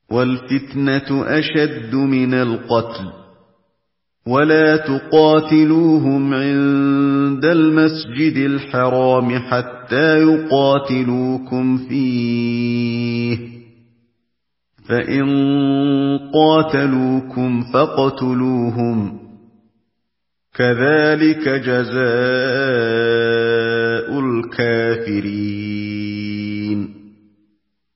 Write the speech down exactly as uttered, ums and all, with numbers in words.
وَالْفِتْنَةُ أَشَدُّ مِنَ الْقَتْلِ ۗ وَلَا تُقَاتِلُوهُمْ عِندَ الْمَسْجِدِ الْحَرَامِ حَتَّىٰ يُقَاتِلُوكُمْ فِيهِ ۖ فَإِن قَاتَلُوكُمْ فَاقْتُلُوهُمْ ۗ كَذَٰلِكَ جَزَاءُ الْكَافِرِينَ.